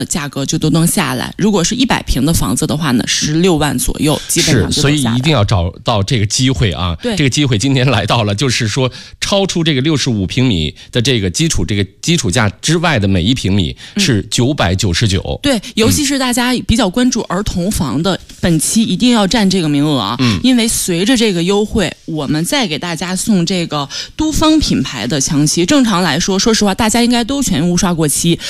价格就都能下来。如果是100平的房子的话呢，16万左右，基本上就所以一定要找到这个机会啊！ 对， 这个机会今天来到了，就是说超出这个65平米的这个基础价之外的每1平米是999。 对，尤其是大家比较关注儿童房的，本期一定要占这个名额啊！因为随着这个优惠，我们再给大家送这个都方品牌的墙漆。正常来说，说实话，大家应该都全屋刷过漆。